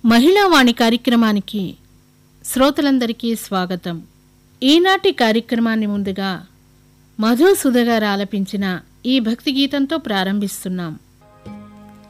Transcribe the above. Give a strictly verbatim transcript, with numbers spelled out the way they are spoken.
మహిళావాణి కార్యక్రమానికి శ్రోతలందరికీ స్వాగతం. ఈనాటి కార్యక్రమాన్ని ముందుగా మధుసూద గారు ఆలపించిన ఈ భక్తి గీతంతో ప్రారంభిస్తున్నాం.